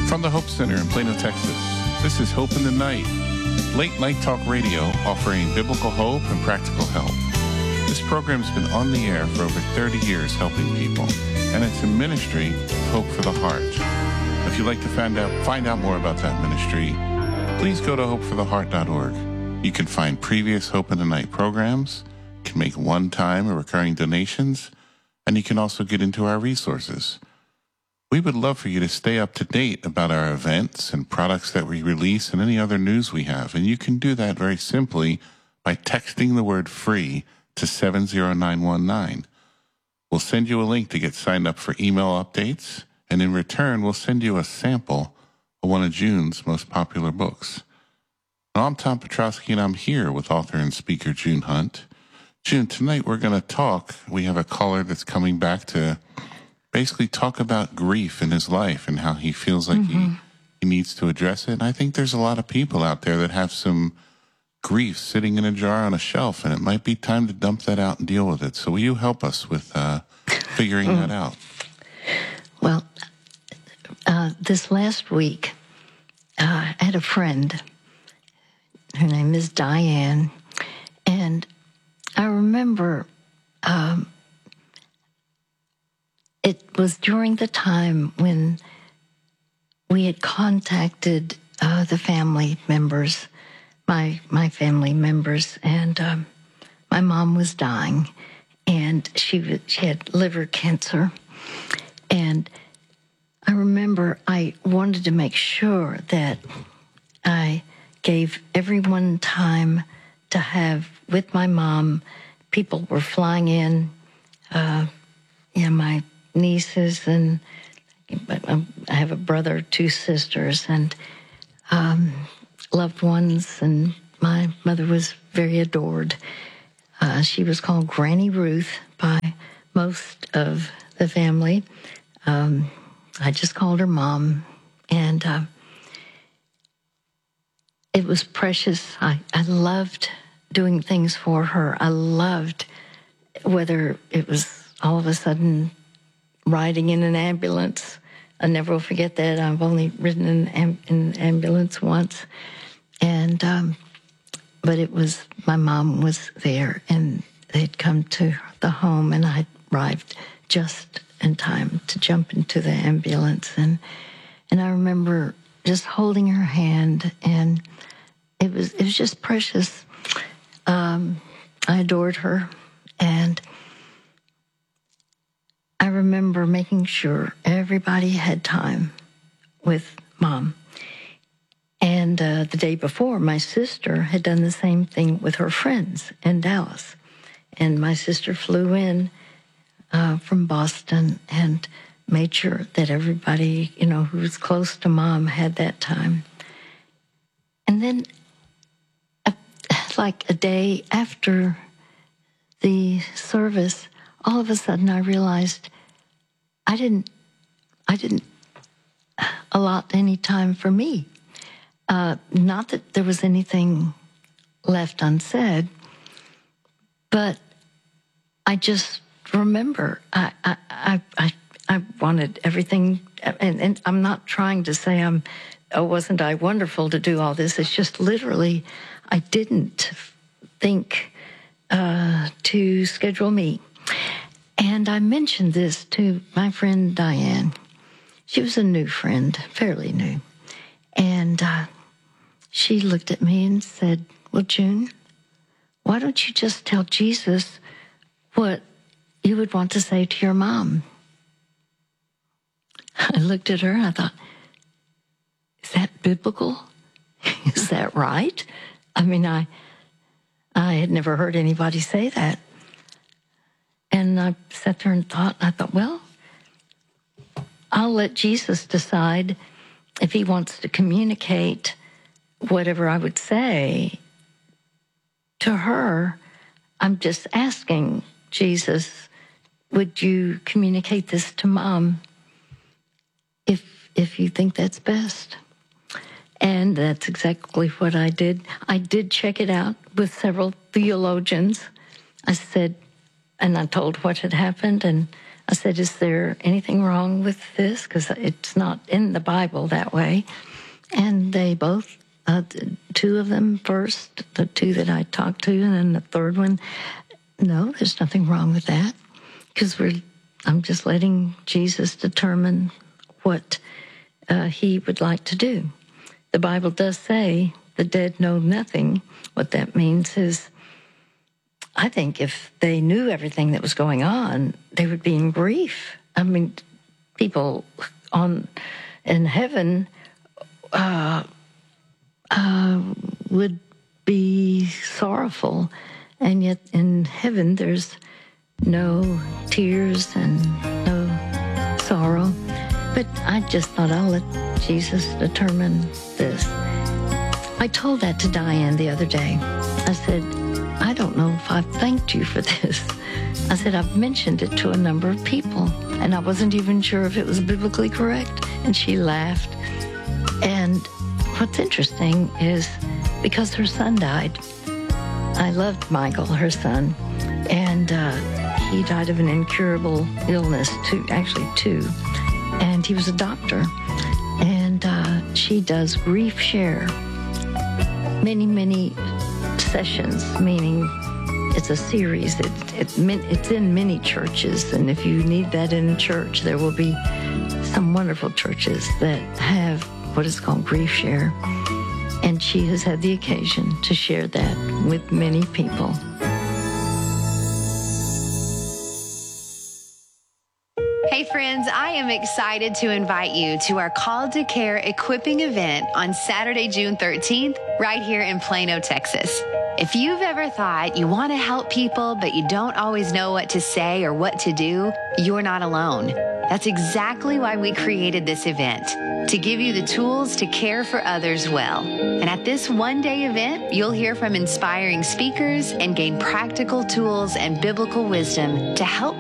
From the Hope Center in Plano, Texas, this is Hope in the Night, late night talk radio offering biblical hope and practical help. This program's been on the air for over 30 years helping people, and it's a ministry of Hope for the Heart. If you'd like to find out more about that ministry, please go to hopefortheheart.org. You can find previous Hope in the Night programs, can make one-time or recurring donations, and you can also get into our resources. We would love for you to stay up to date about our events and products that we release and any other news we have. And you can do that very simply by texting the word FREE to 70919. We'll send you a link to get signed up for email updates, and in return, we'll send you a sample of one of June's most popular books. Now, I'm Tom Petrosky, and I'm here with author and speaker June Hunt. June, tonight we're going to talk. We have a caller that's coming back to basically talk about grief in his life and how he feels like he needs to address it. And I think there's a lot of people out there that have some grief sitting in a jar on a shelf, and it might be time to dump that out and deal with it. So will you help us with figuring that out? Well, this last week, I had a friend. Her name is Diane, and I remember it was during the time when we had contacted the family members, my family members, and my mom was dying, and she had liver cancer. And I remember I wanted to make sure that I gave everyone time to have with my mom. People were flying in, my nieces, and I have a brother, two sisters, and loved ones, and my mother was very adored. She was called Granny Ruth by most of the family. I just called her Mom, and it was precious. I loved doing things for her. I loved whether it was all of a sudden riding in an ambulance. I never will forget that. I've only ridden in an ambulance once. And, but it was, my mom was there, and they'd come to the home, and I arrived just in time to jump into the ambulance. And I remember just holding her hand, and it was just precious. I adored her, and I remember making sure everybody had time with Mom. And the day before, my sister had done the same thing with her friends in Dallas. And my sister flew in from Boston and made sure that everybody, who was close to Mom had that time. And then, like a day after the service, all of a sudden I realized I didn't allot any time for me. Not that there was anything left unsaid, but I just remember I wanted everything, and I'm not trying to say wasn't I wonderful to do all this. It's just literally I didn't think to schedule me. And I mentioned this to my friend Diane. She was a new friend, fairly new. And she looked at me and said, "Well, June, why don't you just tell Jesus what you would want to say to your mom?" I looked at her and I thought, is that biblical? Is that right? I mean, I had never heard anybody say that. And I sat there and I thought, well, I'll let Jesus decide if he wants to communicate whatever I would say to her. I'm just asking Jesus, would you communicate this to Mom if you think that's best? And that's exactly what I did. I did check it out with several theologians. I said, and I told what had happened, and I said, is there anything wrong with this? Because it's not in the Bible that way. And they both, two of them first, the two that I talked to, and then the third one, no, there's nothing wrong with that. Because I'm just letting Jesus determine what he would like to do. The Bible does say the dead know nothing. What that means is, I think if they knew everything that was going on, they would be in grief. I mean, people in heaven would be sorrowful, and yet in heaven there's no tears and no sorrow. But I just thought I'll let Jesus determine this. I told that to Diane the other day. I said, I don't know if I've thanked you for this. I said, I've mentioned it to a number of people, and I wasn't even sure if it was biblically correct. And she laughed. And what's interesting is because her son died, I loved Michael, her son, and he died of an incurable illness, two. And he was a doctor. And she does Grief Share. Many sessions, meaning it's a series. It's in many churches, and if you need that in church, there will be some wonderful churches that have what is called Grief Share. And she has had the occasion to share that with many people. Hey friends, I am excited to invite you to our Call to Care equipping event on Saturday, June 13th, right here in Plano, Texas. If you've ever thought you want to help people, but you don't always know what to say or what to do, you're not alone. That's exactly why we created this event, to give you the tools to care for others well. And at this one-day event, you'll hear from inspiring speakers and gain practical tools and biblical wisdom to help